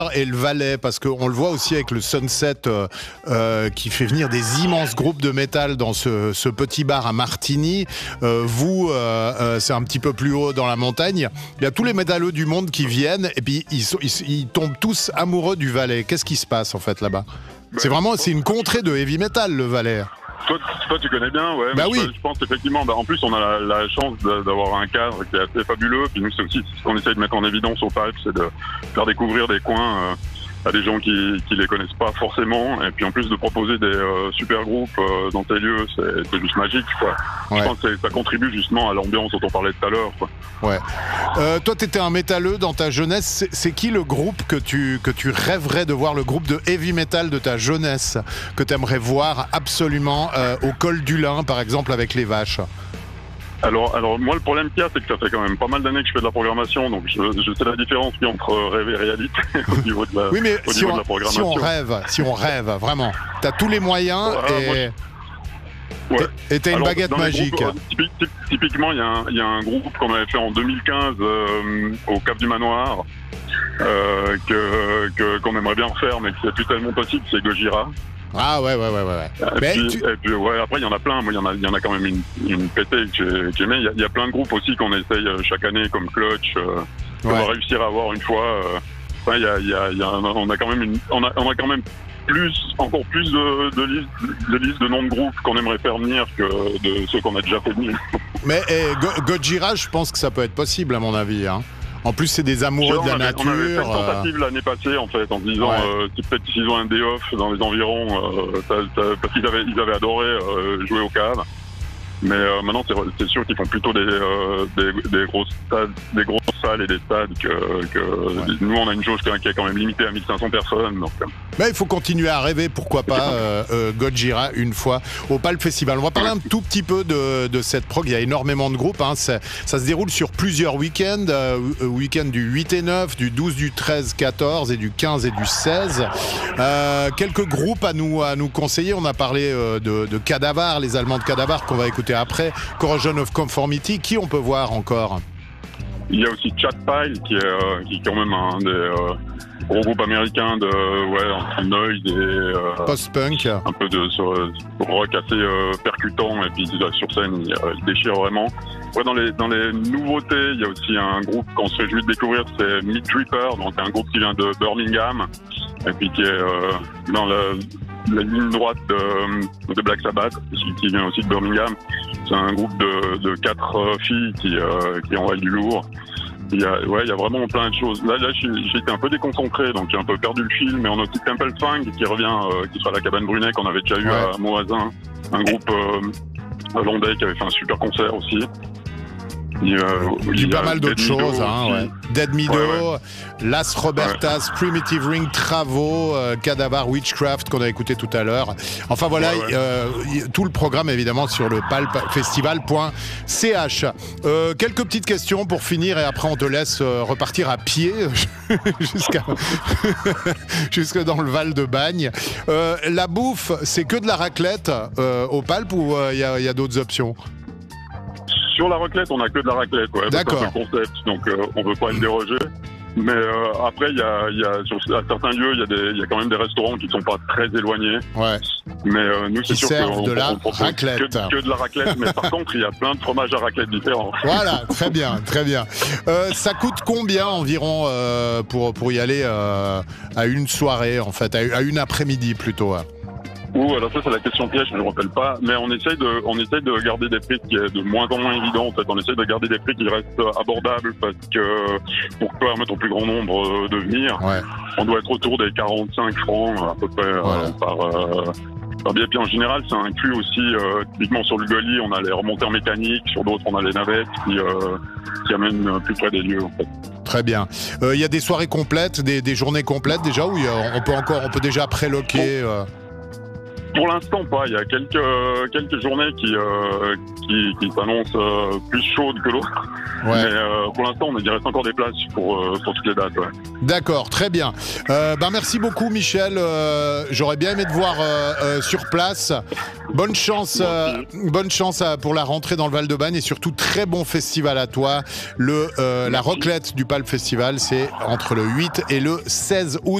et le Valais, parce qu'on le voit aussi avec le Sunset qui fait venir des immenses groupes de métal dans ce petit bar à Martigny. C'est un petit peu plus haut dans la montagne. Il y a tous les métalleux du monde qui viennent et puis ils tombent tous amoureux du Valais. Qu'est-ce qui se passe en fait là-bas ? C'est une contrée de heavy metal, le Valais. Toi, tu connais bien, ouais. Bah oui. Je pense effectivement. En plus, on a la chance d'avoir un cadre qui est assez fabuleux. Puis nous, c'est aussi ce qu'on essaye de mettre en évidence au Palp, c'est de faire découvrir des coins à des gens qui les connaissent pas forcément. Et puis en plus de proposer des super groupes dans tes lieux, c'est juste magique, quoi. Ouais. Je pense que ça contribue justement à l'ambiance dont on parlait tout à l'heure, quoi. Ouais. Toi, t'étais un métalleux dans ta jeunesse. C'est qui le groupe que tu rêverais de voir, le groupe de heavy metal de ta jeunesse que t'aimerais voir absolument au col du Lin, par exemple, avec les Vaches? Alors moi, le problème qu'il y a, c'est que ça fait quand même pas mal d'années que je fais de la programmation, donc je sais la différence qu'il y a entre rêve et réalité au niveau de la, oui, mais de la programmation. Si on rêve, vraiment, t'as tous les moyens et t'as une baguette magique. Groupes, typiquement, il y a un groupe qu'on avait fait en 2015 au Cap du Manoir, qu'on aimerait bien refaire, mais qui est plus tellement possible, c'est Gojira. Ah ouais. Et puis après il y en a plein. Moi il y en a quand même une pétée que j'aimais. Il y a plein de groupes aussi qu'on essaye chaque année comme Clutch, qu'on va réussir à avoir une fois. On a quand même encore plus de listes de noms de groupes qu'on aimerait faire venir que de ceux qu'on a déjà fait venir. Mais Gojira, je pense que ça peut être possible à mon avis, hein. En plus, c'est des amoureux de la nature. On avait fait une tentative l'année passée, en fait, en se disant peut-être s'ils ont un day off dans les environs, parce qu'ils avaient adoré jouer au cave. Mais maintenant, c'est sûr qu'ils font plutôt des grosses salles et des stades que nous, on a une jauge qui est quand même limitée à 1500 personnes. Donc. Mais il faut continuer à rêver, pourquoi pas Gojira une fois au Palp Festival. On va parler un tout petit peu de cette prog. Il y a énormément de groupes, hein. Ça se déroule sur plusieurs week-ends. Week-end du 8 et 9, du 12, du 13, 14 et du 15 et du 16. Quelques groupes à nous conseiller. On a parlé de Cadavar, les Allemands de Cadavar qu'on va écouter après. Corrosion of Conformity. Qui on peut voir encore? Il y a aussi Chad Pile qui est quand même un des gros groupes américains entre noise et post-punk, un peu de rock assez percutant, et puis sur scène il déchire vraiment. Ouais, dans les nouveautés, il y a aussi un groupe qu'on se réjouit de découvrir, c'est Meat Reaper, donc un groupe qui vient de Birmingham et puis qui est dans la ligne droite de Black Sabbath, qui vient aussi de Birmingham. C'est un groupe de 4 filles qui envoient du lourd. Il y a vraiment plein de choses. Là, j'ai été un peu déconcentré, donc j'ai un peu perdu le fil, mais on a aussi Temple Fang qui revient, qui sera à la Cabane Brunet, qu'on avait déjà eu à Moazin. Un groupe hollandais qui avait fait un super concert aussi. Il y a pas mal d'autres choses, Dead Meadow, Las Robertas, Primitive Ring, Travaux, Cadavar, Witchcraft qu'on a écouté tout à l'heure. Enfin voilà, tout le programme évidemment sur le palpfestival.ch. Quelques petites questions pour finir et après on te laisse repartir à pied jusque dans le Val de Bagne. La bouffe, c'est que de la raclette au Palp ou il y a d'autres options? Sur la raclette, on n'a que de la raclette, D'accord. C'est un concept, donc on ne veut pas le déroger. Mais après, à certains lieux, il y a quand même des restaurants qui ne sont pas très éloignés. Ouais. Mais nous, c'est sûr qu'on de la raclette. Que de la raclette, mais par contre, il y a plein de fromages à raclette différents. Voilà, très bien. Ça coûte combien environ pour y aller à une soirée, en fait, à une après-midi plutôt? Alors ça c'est la question piège, je ne me rappelle pas, mais on essaye de garder des prix qui est de moins en moins évident, en fait. On essaye de garder des prix qui restent abordables parce que pour permettre au plus grand nombre de venir, on doit être autour des 45 francs à peu près par billet. Puis en général, ça inclut aussi, typiquement sur le Gully, on a les remonteurs mécaniques, sur d'autres on a les navettes qui amènent plus près des lieux, en fait. Très bien. Il y a des soirées complètes, des journées complètes déjà, où on peut déjà préloquer Pour l'instant, pas. Il y a quelques journées qui s'annoncent plus chaudes que l'autre. Ouais. Mais pour l'instant, il reste encore des places pour toutes les dates. Ouais. D'accord, très bien. Merci beaucoup, Michel. J'aurais bien aimé te voir sur place. Bonne chance pour la rentrée dans le Val-de-Bagne et surtout très bon festival à toi. La raclette du Palp Festival, c'est entre le 8 et le 16 août.